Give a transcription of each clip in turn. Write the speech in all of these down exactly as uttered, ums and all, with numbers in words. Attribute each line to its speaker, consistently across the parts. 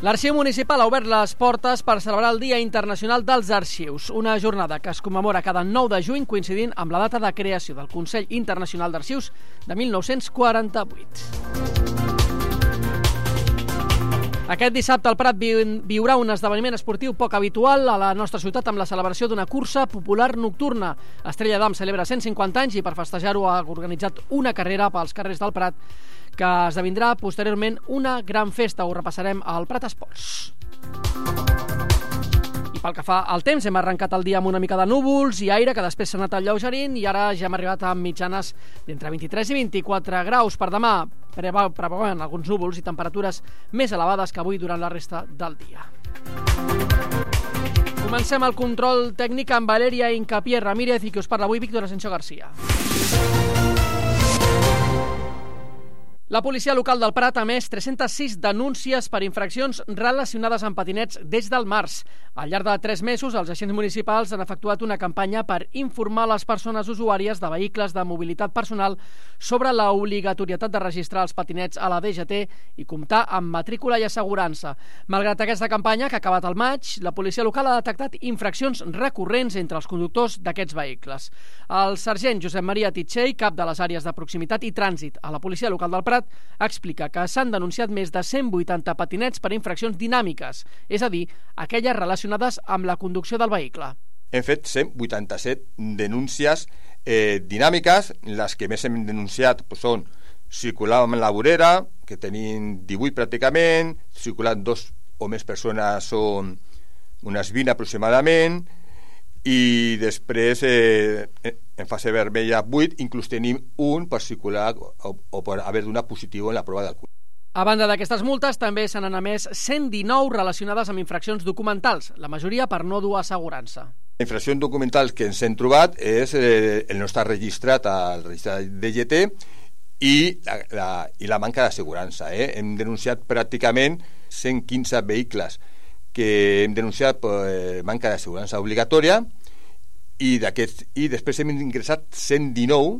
Speaker 1: L'Arxiu Municipal ha obert les portes per celebrar el Dia Internacional dels Arxius, una jornada que es commemora cada nou de juny coincidint amb la data de creació del Consell Internacional d'Arxius de mil nou-cents quaranta-vuit. Aquest dissabte el Prat viurà un esdeveniment esportiu poc habitual a la nostra ciutat amb la celebració d'una cursa popular nocturna. Estrella d'Am celebra cent cinquanta anys i per festejar-ho ha organitzat una carrera pels carrers del Prat que esdevindrà posteriorment una gran festa. Ho repassarem al Prat Esports. I pel que fa al temps, hem arrencat el dia amb una mica de núvols i aire que després s'ha anat alleugerint i ara ja hem arribat a mitjanes d'entre vint-i-tres i vint-i-quatre graus. Per demà preveuen alguns núvols i temperatures més elevades que avui durant la resta del dia. Comencem el control tècnic amb Valeria Incapié Ramírez i qui us parla avui, Víctor Asensio García. La policia local del Prat ha emès tres-centes sis denúncies per infraccions relacionades amb patinets des del març. Al llarg de tres mesos, els agents municipals han efectuat una campanya per informar les persones usuàries de vehicles de mobilitat personal sobre l'obligatorietat de registrar els patinets a la D G T i comptar amb matrícula i assegurança. Malgrat aquesta campanya, que ha acabat al maig, la policia local ha detectat infraccions recurrents entre els conductors d'aquests vehicles. El sergent Josep Maria Titxell, cap de les àrees de proximitat i trànsit a la policia local del Prat, explica que s'han denunciat més de cent vuitanta patinets per infraccions dinàmiques, és a dir, aquelles relacionades amb la conducció del vehicle.
Speaker 2: Hem fet cent vuitanta-set denúncies eh, dinàmiques. Les que més hem denunciat pues, són circular amb la vorera, que tenim divuit pràcticament, circulant dos o més persones són unes vint aproximadament, i després eh, en fase vermella vuit, inclús tenim un per circular o, o per haver donat positiu en la prova d'alcohol.
Speaker 1: A banda d'aquestes multes, també se n'han emès cent dinou relacionades amb infraccions documentals, la majoria per no dur assegurança.
Speaker 2: La infracció documental que ens hem trobat és eh, el no estar registrat al registre D G T i la, la, i la manca d'assegurança. Eh? Hem denunciat pràcticament cent quinze vehicles que hem denunciat per eh, manca d'assegurança obligatòria i, i després hem ingressat cent dinou,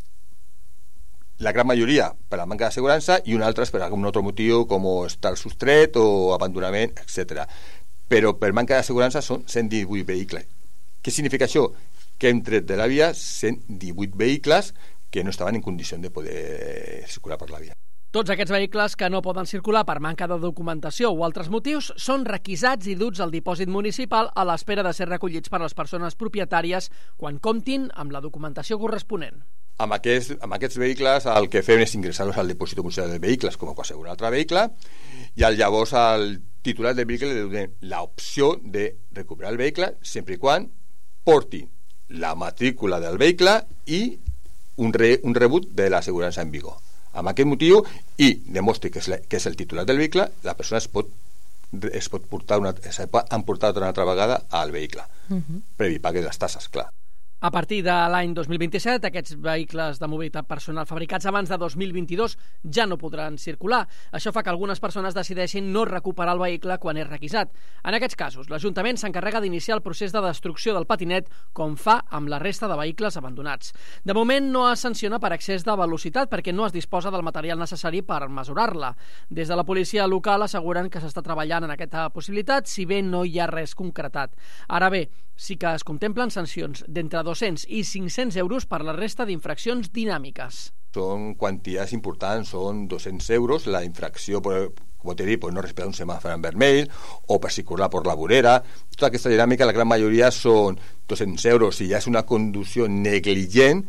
Speaker 2: la gran majoria per la manca d'assegurança i un altre per algun altre motiu com estar sostret o abandonament, etcètera. Però per manca d'assegurança són cent divuit vehicles. Què significa això? Que hem tret de la via cent divuit vehicles que no estaven en condició de poder circular per la via.
Speaker 1: Tots aquests vehicles que no poden circular per manca de documentació o altres motius són requisats i duts al dipòsit municipal a l'espera de ser recollits per les persones propietàries quan comptin amb la documentació corresponent.
Speaker 2: Amb aquests, amb aquests vehicles el que fem és ingressar-los al dipòsit municipal de vehicles com a qualsevol altre vehicle i llavors al titular del vehicle li donem l'opció de recuperar el vehicle sempre i quan porti la matrícula del vehicle i un, re, un rebut de l'assegurança en vigor. Amb aquest motiu i demostri que és, la, que és el titular del vehicle, la persona es pot, es pot portar una, es pot emportar una altra vegada al vehicle, uh-huh. previ pague les tasses, clar.
Speaker 1: A partir de l'any dos mil vint-i-set, aquests vehicles de mobilitat personal fabricats abans de dos mil vint-i-dos ja no podran circular. Això fa que algunes persones decideixin no recuperar el vehicle quan és requisat. En aquests casos, l'Ajuntament s'encarrega d'iniciar el procés de destrucció del patinet com fa amb la resta de vehicles abandonats. De moment no es sanciona per excés de velocitat perquè no es disposa del material necessari per mesurar-la. Des de la policia local asseguren que s'està treballant en aquesta possibilitat, si bé no hi ha res concretat. Ara bé, sí que es contemplen sancions d'entre dos-cents i cinc-cents euros per la resta d'infraccions dinàmiques.
Speaker 2: Són quantitats importants, són dos-cents euros la infracció, per, com t'he dit, per no respectar un semàfor en vermell o per circular per la vorera. Tota aquesta dinàmica, la gran majoria són dos-cents euros. Si ja és una conducció negligent,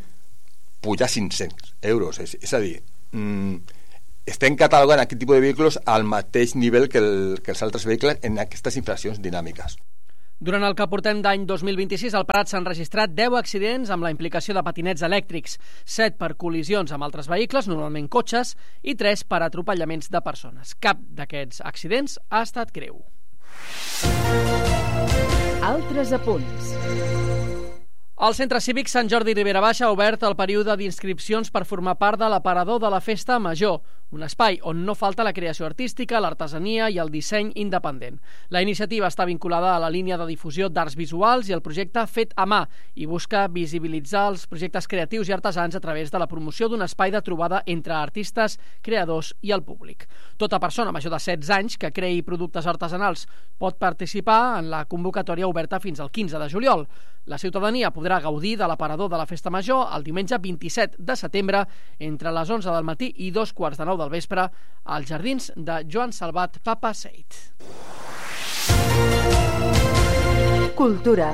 Speaker 2: puja cinc-cents euros. És, és a dir, mmm, estem catalogant aquest tipus de vehicles al mateix nivell que, el, que els altres vehicles en aquestes infraccions dinàmiques.
Speaker 1: Durant el que portem d'any dos mil vint-i-sis, al Prat s'han registrat deu accidents amb la implicació de patinets elèctrics, set per col·lisions amb altres vehicles, normalment cotxes, i tres per atropellaments de persones. Cap d'aquests accidents ha estat greu.
Speaker 3: Altres apunts.
Speaker 1: El Centre Cívic Sant Jordi Ribera Baixa ha obert el període d'inscripcions per formar part de l'aparador de la Festa Major, un espai on no falta la creació artística, l'artesania i el disseny independent. La iniciativa està vinculada a la línia de difusió d'arts visuals i el projecte Fet a Mà i busca visibilitzar els projectes creatius i artesans a través de la promoció d'un espai de trobada entre artistes, creadors i el públic. Tota persona major de setze anys que creï productes artesanals pot participar en la convocatòria oberta fins al quinze de juliol. La ciutadania podrà gaudir de l'aparador de la Festa Major el diumenge vint-i-set de setembre entre les onze del matí i dos quarts de nou del vespre als jardins de Joan Salvat Papa Seit.
Speaker 3: Cultura.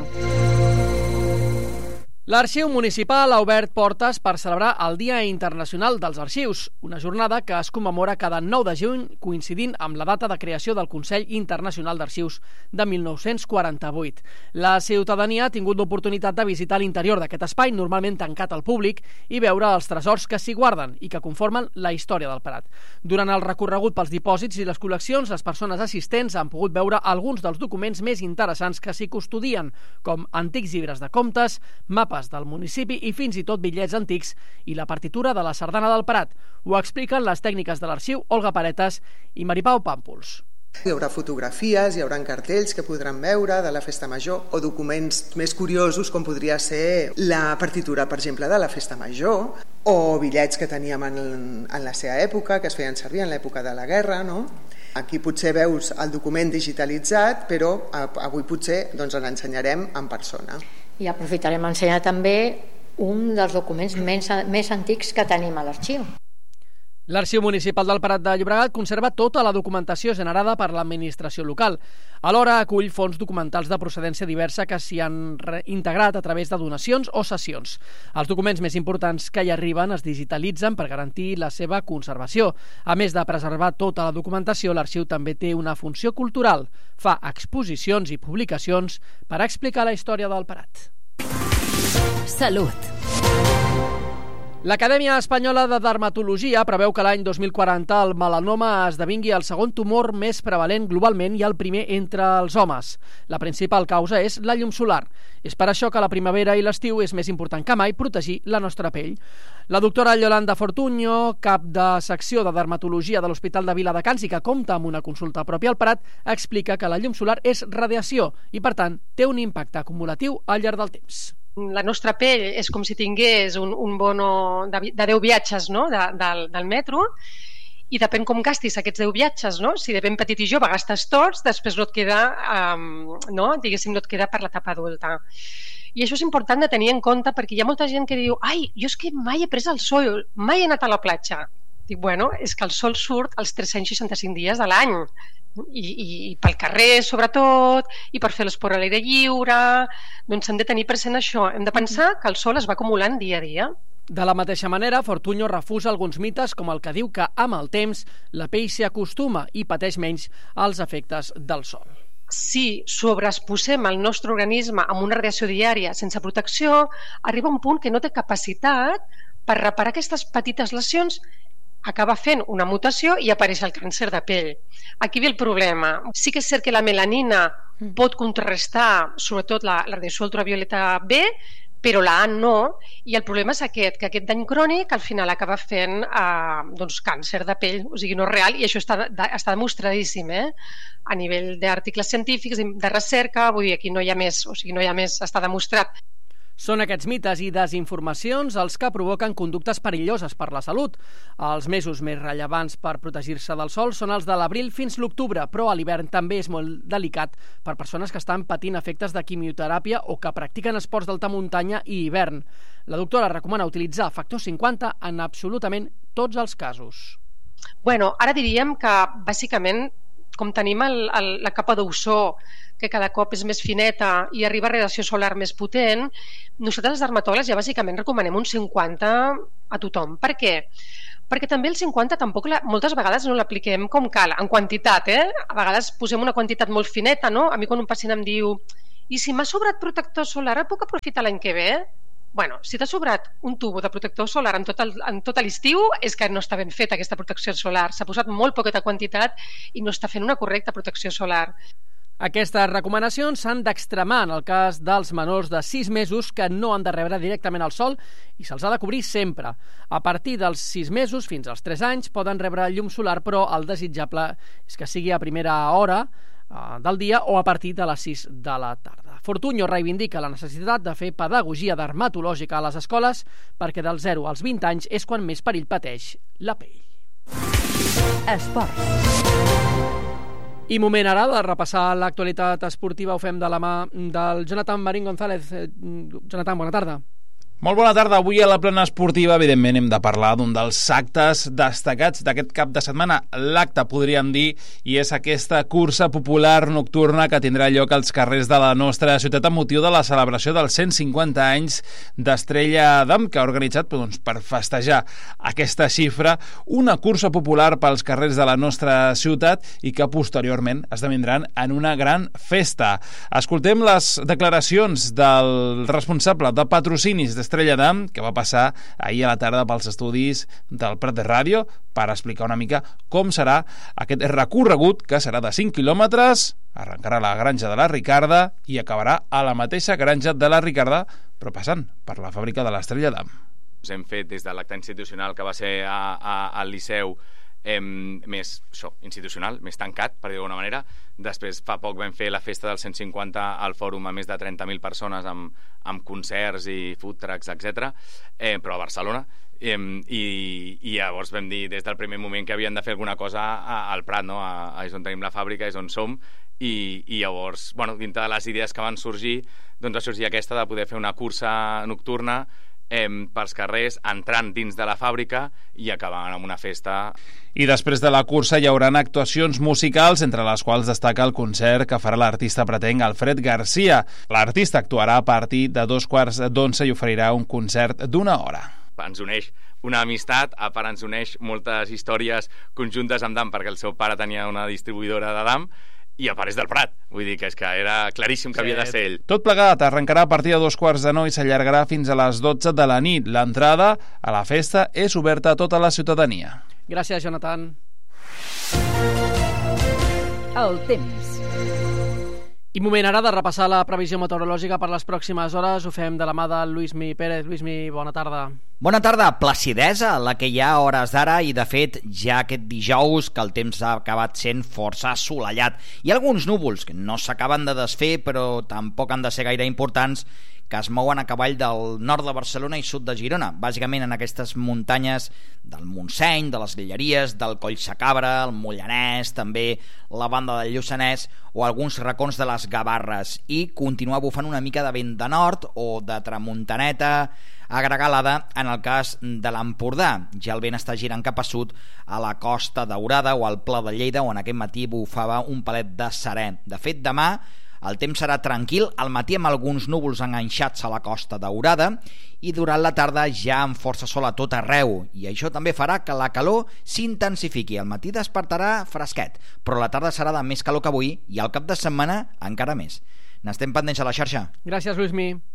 Speaker 1: L'Arxiu Municipal ha obert portes per celebrar el Dia Internacional dels Arxius, una jornada que es commemora cada nou de juny coincidint amb la data de creació del Consell Internacional d'Arxius de mil nou-cents quaranta-vuit. La ciutadania ha tingut l'oportunitat de visitar l'interior d'aquest espai, normalment tancat al públic, i veure els tresors que s'hi guarden i que conformen la història del Prat. Durant el recorregut pels dipòsits i les col·leccions, les persones assistents han pogut veure alguns dels documents més interessants que s'hi custodien, com antics llibres de comptes, mapes del municipi i fins i tot bitllets antics i la partitura de la Sardana del Prat. Ho expliquen les tècniques de l'arxiu Olga Paretas i Maripau Pàmpols.
Speaker 4: Hi haurà fotografies, hi haurà cartells que podran veure de la Festa Major o documents més curiosos com podria ser la partitura, per exemple, de la Festa Major o bitllets que teníem en, en la seva època, que es feien servir en l'època de la guerra, no? Aquí potser veus el document digitalitzat, però avui potser doncs, l'ensenyarem en persona.
Speaker 5: I aprofitarem a ensenyar també un dels documents més, més antics que tenim a l'arxiu.
Speaker 1: L'Arxiu Municipal del Prat de Llobregat conserva tota la documentació generada per l'administració local. Alhora acull fons documentals de procedència diversa que s'hi han integrat a través de donacions o cessions. Els documents més importants que hi arriben es digitalitzen per garantir la seva conservació. A més de preservar tota la documentació, l'arxiu també té una funció cultural. Fa exposicions i publicacions per explicar la història del Prat.
Speaker 3: Salut.
Speaker 1: L'Acadèmia Espanyola de Dermatologia preveu que l'any dos mil quaranta el melanoma esdevingui el segon tumor més prevalent globalment i el primer entre els homes. La principal causa és la llum solar. És per això que la primavera i l'estiu és més important que mai protegir la nostra pell. La doctora Yolanda Fortuño, cap de secció de dermatologia de l'Hospital de Viladecans i que compta amb una consulta pròpia al Prat, explica que la llum solar és radiació i, per tant, té un impacte acumulatiu al llarg del temps.
Speaker 6: La nostra pell és com si tingués un, un bono de, de deu viatges, no? de, del, del metro, i depèn com gastis aquests deu viatges, no? Si de ben petit i jove gastes tots, després no et queda, um, no? diguéssim, no et queda per l'etapa adulta. I això és important de tenir en compte perquè hi ha molta gent que diu ai, jo és que mai he pres el sol, mai he anat a la platja. Dic, bueno, és que el sol surt els tres-cents seixanta-cinc dies de l'any. I, i, i pel carrer sobretot i per fer l'esport a l'aire lliure, doncs hem de tenir present això, hem de pensar que el sol es va acumulant dia a dia.
Speaker 1: De la mateixa manera, Fortuño refusa alguns mites com el que diu que amb el temps la pell s'hi acostuma i pateix menys els efectes del sol.
Speaker 6: Si sobreexposem el nostre organisme amb una radiació diària sense protecció, arriba un punt que no té capacitat per reparar aquestes petites lesions, acaba fent una mutació i apareix el càncer de pell. Aquí ve el problema. Sí que és cert que la melanina pot contrarrestar sobretot la, la radiació ultravioleta B, però la A no, i el problema és aquest, que aquest dany crònic al final acaba fent eh, doncs, càncer de pell, o sigui, no és real, i això està, de, està demostradíssim, eh? A nivell d'articles científics, de recerca, vull dir, aquí no hi ha més, o sigui, no hi ha més, està demostrat.
Speaker 1: Són aquests mites i desinformacions els que provoquen conductes perilloses per la salut. Els mesos més rellevants per protegir-se del sol són els de l'abril fins l'octubre, però a l'hivern també és molt delicat per persones que estan patint efectes de quimioteràpia o que practiquen esports d'alta muntanya i hivern. La doctora recomana utilitzar factor cinquanta en absolutament tots els casos.
Speaker 6: Bueno, ara diríem que bàsicament com tenim el, el, la capa d'ozó que cada cop és més fineta i arriba radiació solar més potent, nosaltres els dermatòlegs ja bàsicament recomanem un cinquanta a tothom. Per què? Perquè també el cinquanta tampoc la, moltes vegades no l'apliquem com cal, en quantitat, eh? A vegades posem una quantitat molt fineta, no? A mi quan un pacient em diu i si m'ha sobrat protector solar, puc aprofitar l'any que ve? Bueno, si t'ha sobrat un tubo de protector solar en tot, el, en tot l'estiu, és que no està ben feta aquesta protecció solar. S'ha posat molt poqueta quantitat i no està fent una correcta protecció solar.
Speaker 1: Aquestes recomanacions s'han d'extremar en el cas dels menors de sis mesos que no han de rebre directament el sol i se'ls ha de cobrir sempre. A partir dels sis mesos fins als tres anys poden rebre llum solar, però el desitjable és que sigui a primera hora eh, del dia o a partir de les sis de la tarda. Fortunyo reivindica la necessitat de fer pedagogia dermatològica a les escoles perquè del zero als vint anys és quan més perill pateix la pell.
Speaker 3: Esports.
Speaker 1: I moment ara de repassar l'actualitat esportiva. Ho fem de la mà del Jonathan Marín González. Jonathan, bona tarda.
Speaker 7: Molt bona tarda. Avui a la plana esportiva, evidentment, hem de parlar d'un dels actes destacats d'aquest cap de setmana. L'acte, podríem dir, i és aquesta cursa popular nocturna que tindrà lloc als carrers de la nostra ciutat amb motiu de la celebració dels cent cinquanta anys d'Estrella d'Am, que ha organitzat doncs, per festejar aquesta xifra una cursa popular pels carrers de la nostra ciutat i que posteriorment esdevindran en una gran festa. Escoltem les declaracions del responsable de patrocinis d'Estrella D'Am, que va passar ahir a la tarda pels estudis del Prat de Ràdio per explicar una mica com serà aquest recorregut, que serà de cinc quilòmetres, arrencarà a la granja de la Ricarda i acabarà a la mateixa granja de la Ricarda, però passant per la fàbrica de l'Estrella d'Am.
Speaker 8: Hem fet des de l'acte institucional que va ser a, a, al Liceu eh, més això, institucional, més tancat, per dir d'alguna manera. Després, fa poc vam fer la festa del cent cinquanta al fòrum a més de trenta mil persones amb, amb concerts i food trucks, etcètera, eh, però a Barcelona. Eh, i, i llavors vam dir des del primer moment que havien de fer alguna cosa a, al Prat, no? A, a, és on tenim la fàbrica, és on som, i, i llavors, bueno, dintre de les idees que van sorgir, doncs va sorgir aquesta de poder fer una cursa nocturna eh, pels carrers, entrant dins de la fàbrica i acabant amb una festa.
Speaker 7: I després de la cursa hi haurà actuacions musicals, entre les quals destaca el concert que farà l'artista pretenc Alfred Garcia. L'artista actuarà a partir de dos quarts d'onze i oferirà un concert d'una hora.
Speaker 8: Ens uneix una amistat, a part ens uneix moltes històries conjuntes amb D'Am, perquè el seu pare tenia una distribuïdora de D'Am, i a part és del Prat, vull dir que és que era claríssim que sí, havia de ser ell.
Speaker 7: Tot plegat arrencarà a partir de dos quarts de nou i s'allargarà fins a les dotze de la nit. L'entrada a la festa és oberta a tota la ciutadania.
Speaker 1: Gràcies, Jonathan.
Speaker 3: El temps.
Speaker 1: I moment ara de repassar la previsió meteorològica per les pròximes hores. Ho fem de la mà de Lluïsmi Pérez. Lluïsmi, bona tarda.
Speaker 9: Bona tarda. Placidesa, la que hi ha a hores d'ara, i de fet ja aquest dijous que el temps ha acabat sent força assolellat. Hi ha alguns núvols que no s'acaben de desfer, però tampoc han de ser gaire importants, que es mouen a cavall del nord de Barcelona i sud de Girona, bàsicament en aquestes muntanyes del Montseny, de les Guilleries, del Collsacabra, el Mollanès, també la banda del Lluçanès o alguns racons de les Gavarres, i continua bufant una mica de vent de nord o de tramuntaneta agregalada en el cas de l'Empordà. Ja el vent està girant cap a sud a la Costa Daurada o al Pla de Lleida, on aquest matí bufava un palet de serè. De fet, demà el temps serà tranquil, al matí amb alguns núvols enganxats a la Costa Daurada i durant la tarda ja amb força sol a tot arreu, i això també farà que la calor s'intensifiqui. Al matí despertarà fresquet, però la tarda serà de més calor que avui i al cap de setmana encara més. N'estem pendents a la xarxa.
Speaker 1: Gràcies, Lluïsmi.